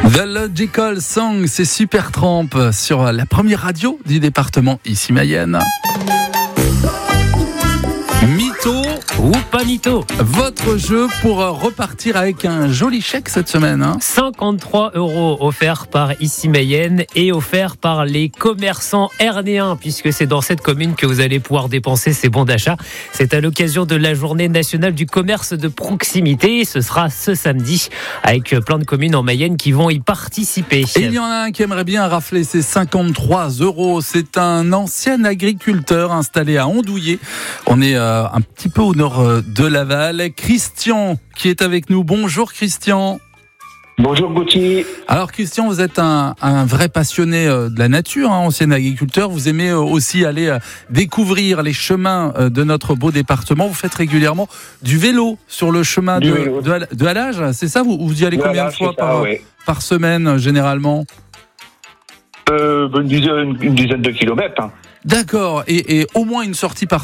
The Logical Song, c'est Supertramp sur la première radio du département, ici Mayenne. Mytho ou pas mytho. Votre jeu pour repartir avec un joli chèque cette semaine. 53 € offerts par Ici Mayenne et offerts par les commerçants hernéens, puisque c'est dans cette commune que vous allez pouvoir dépenser ces bons d'achat. C'est à l'occasion de la journée nationale du commerce de proximité. Ce sera ce samedi avec plein de communes en Mayenne qui vont y participer. Et il y en a un qui aimerait bien rafler ces 53 €. C'est un ancien agriculteur installé à Andouillé. On est un petit peu au nord de Laval. Christian qui est avec nous. Bonjour Christian. Bonjour Gauthier. Alors Christian, vous êtes un vrai passionné de la nature, ancien agriculteur. Vous aimez aussi aller découvrir les chemins de notre beau département. Vous faites régulièrement du vélo sur le chemin de halage, c'est ça? Vous y allez combien de fois par semaine généralement? Une dizaine de kilomètres. D'accord, et au moins une sortie par